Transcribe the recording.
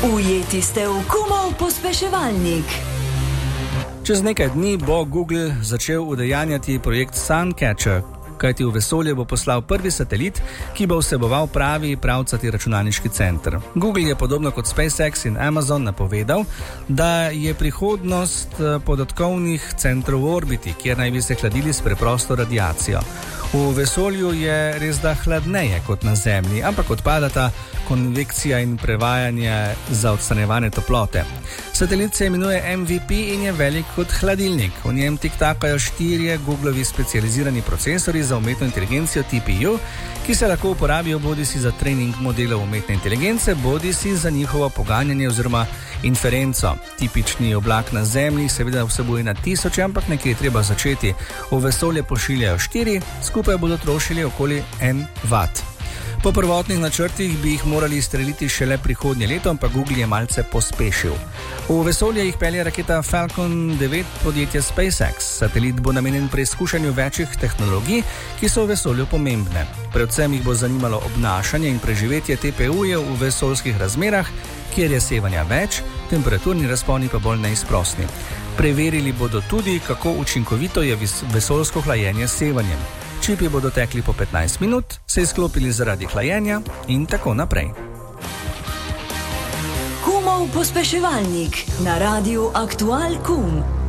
Ujeti ste v Kumov pospeševalnik. Čez nekaj dni bo Google začel udejanjati projekt Suncatcher, kajti v vesolje bo poslal prvi satelit, ki bo vseboval pravi pravcati računalniški center. Google je podobno kot SpaceX in Amazon napovedal, da je prihodnost podatkovnih centrov v orbiti, kjer naj bi se hladili s preprosto radiacijo. V vesolju je res da hladneje kot na Zemlji, ampak odpadata konvekcija in prevajanje za odstranjevanje toplote. Satelit se imenuje MVP in je velik kot hladilnik. V njem tiktakajo 4 Googlovi specializirani procesori za umetno inteligencijo TPU, ki se lahko uporabijo bodisi za trening modelov umetne inteligence, bodisi za njihovo poganjanje oziroma inferenco. Tipični oblak na Zemlji seveda vsebuje na tisoče, ampak nekje je treba začeti. V vesolje pošiljajo 4, skupaj bodo trošili okoli 1 watt. Po prvotnih načrtih bi jih morali streliti šele prihodnje leto, ampak Google je malce pospešil. V vesolje jih pelje raketa Falcon 9 podjetja SpaceX. Satelit bo namenjen preizkušanju večjih tehnologij, ki so v vesolju pomembne. Predvsem jih bo zanimalo obnašanje in preživetje TPU-jev v vesoljskih razmerah, kjer je sevanja več, temperaturni razponi pa bolj neizprosni. Preverili bodo tudi, kako učinkovito je vesoljsko hlajenje s sevanjem. Čipi bodo tekli po 15 minut, se izklopili zaradi hlajenja in tako naprej. Kumov pospeševalnik na radiu Aktual Kum.